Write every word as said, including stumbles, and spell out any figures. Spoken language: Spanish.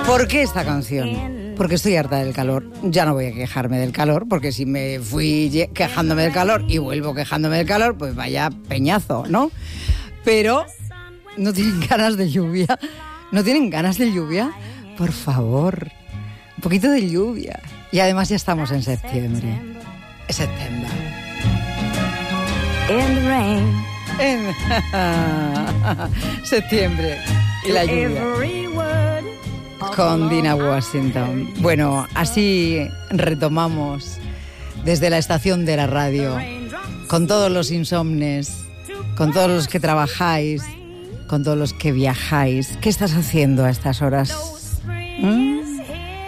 ¿Por qué esta canción? Porque estoy harta del calor. Ya no voy a quejarme del calor, porque si me fui quejándome del calor y vuelvo quejándome del calor, pues vaya peñazo, ¿no? Pero no tienen ganas de lluvia. ¿No tienen ganas de lluvia? Por favor, un poquito de lluvia. Y además ya estamos en septiembre. Septiembre. In the rain. En septiembre y la lluvia. Con Dina Washington. Bueno, así retomamos desde la estación de la radio, con todos los insomnes, con todos los que trabajáis, con todos los que viajáis. ¿Qué estás haciendo a estas horas? ¿Mm?